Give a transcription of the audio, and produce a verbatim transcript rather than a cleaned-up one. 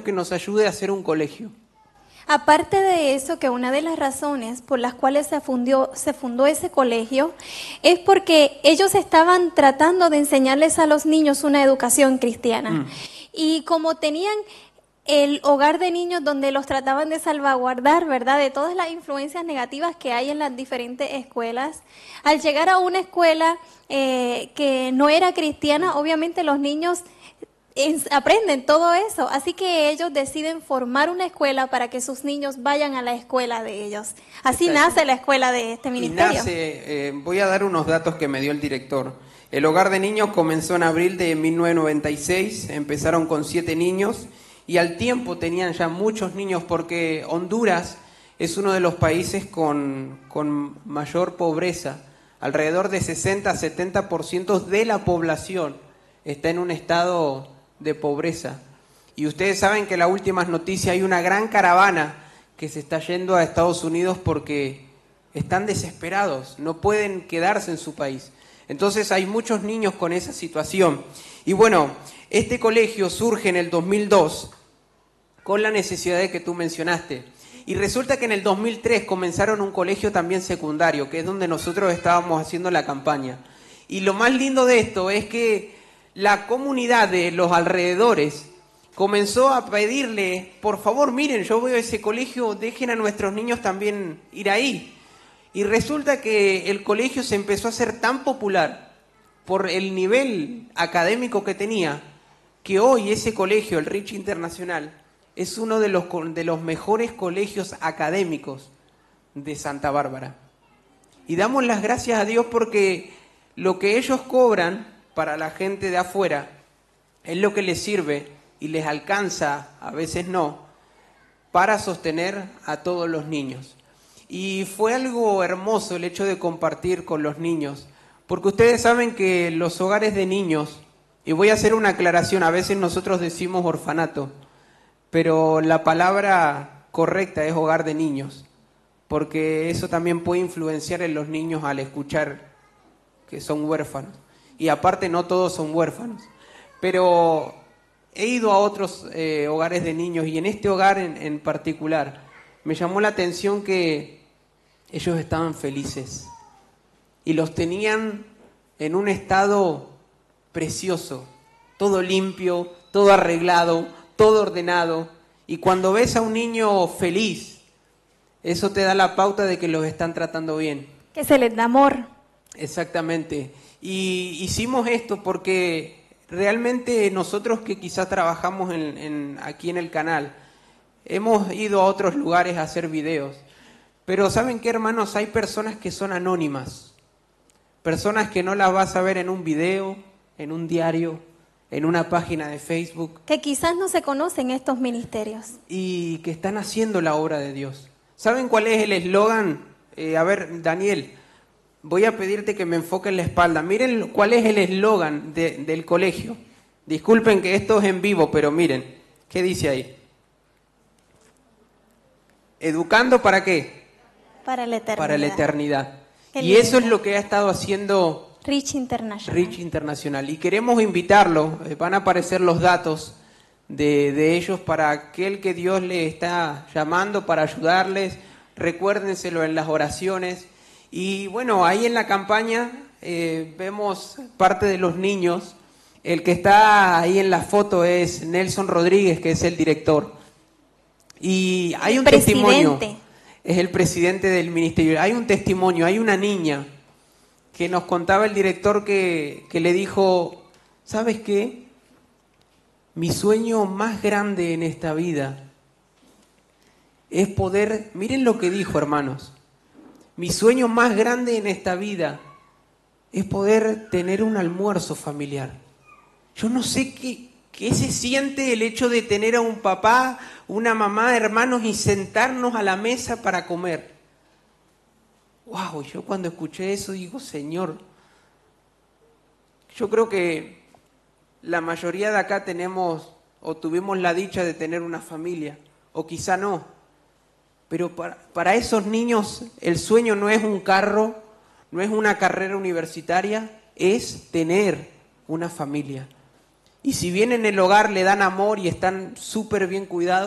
que nos ayude a hacer un colegio. Aparte de eso, que una de las razones por las cuales se fundó, se fundó ese colegio es porque ellos estaban tratando de enseñarles a los niños una educación cristiana. Mm. Y como tenían el hogar de niños donde los trataban de salvaguardar, ¿verdad?, de todas las influencias negativas que hay en las diferentes escuelas, al llegar a una escuela eh, que no era cristiana, obviamente los niños aprenden todo eso, así que ellos deciden formar una escuela para que sus niños vayan a la escuela de ellos. Así Exacto. nace la escuela de este ministerio. Y nace, eh, voy a dar unos datos que me dio el director. El hogar de niños comenzó en abril de mil novecientos noventa y seis, empezaron con siete niños y al tiempo tenían ya muchos niños porque Honduras es uno de los países con, con mayor pobreza. Alrededor de sesenta a setenta por ciento de la población está en un estado de pobreza. Y ustedes saben que en las últimas noticias hay una gran caravana que se está yendo a Estados Unidos porque están desesperados, no pueden quedarse en su país. Entonces hay muchos niños con esa situación. Y bueno, este colegio surge en el dos mil dos con la necesidad de que tú mencionaste. Y resulta que en el dos mil tres comenzaron un colegio también secundario, que es donde nosotros estábamos haciendo la campaña. Y lo más lindo de esto es que la comunidad de los alrededores comenzó a pedirle, por favor, miren, yo voy a ese colegio, dejen a nuestros niños también ir ahí. Y resulta que el colegio se empezó a hacer tan popular por el nivel académico que tenía, que hoy ese colegio, el Rich Internacional, es uno de los, de los mejores colegios académicos de Santa Bárbara. Y damos las gracias a Dios porque lo que ellos cobran para la gente de afuera es lo que les sirve y les alcanza, a veces no, para sostener a todos los niños. Y fue algo hermoso el hecho de compartir con los niños, porque ustedes saben que los hogares de niños, y voy a hacer una aclaración, a veces nosotros decimos orfanato, pero la palabra correcta es hogar de niños, porque eso también puede influenciar en los niños al escuchar que son huérfanos. Y aparte no todos son huérfanos, pero he ido a otros eh, hogares de niños y en este hogar en, en particular me llamó la atención que ellos estaban felices y los tenían en un estado precioso, todo limpio, todo arreglado, todo ordenado, y cuando ves a un niño feliz, eso te da la pauta de que los están tratando bien. Que se les da amor. Exactamente. Y hicimos esto porque realmente nosotros que quizás trabajamos en, en, aquí en el canal, hemos ido a otros lugares a hacer videos. Pero ¿saben qué, hermanos? Hay personas que son anónimas. Personas que no las vas a ver en un video, en un diario, en una página de Facebook. Que quizás no se conocen estos ministerios. Y que están haciendo la obra de Dios. ¿Saben cuál es el eslogan? Eh, a ver, Daniel. Voy a pedirte que me enfoque en la espalda. Miren cuál es el eslogan de, del colegio. Disculpen que esto es en vivo, pero miren, ¿qué dice ahí? ¿Educando para qué? Para la eternidad. Para la eternidad. Qué y lindo. Eso es lo que ha estado haciendo Rich International. Rich International. Y queremos invitarlo, eh, van a aparecer los datos de, de ellos para aquel que Dios le está llamando para ayudarles. Recuérdenselo en las oraciones. Y bueno, ahí en la campaña eh, vemos parte de los niños. El que está ahí en la foto es Nelson Rodríguez, que es el director. Y hay el un presidente. testimonio, es el presidente del ministerio. Hay un testimonio, hay una niña que nos contaba el director que, que le dijo, ¿sabes qué? Mi sueño más grande en esta vida es poder, miren lo que dijo, hermanos. Mi sueño más grande en esta vida es poder tener un almuerzo familiar. Yo no sé qué, qué se siente el hecho de tener a un papá, una mamá, hermanos y sentarnos a la mesa para comer. Wow, yo cuando escuché eso digo, Señor, yo creo que la mayoría de acá tenemos o tuvimos la dicha de tener una familia, o quizá no. Pero para, para esos niños el sueño no es un carro, no es una carrera universitaria, es tener una familia. Y si bien en el hogar le dan amor y están súper bien cuidados,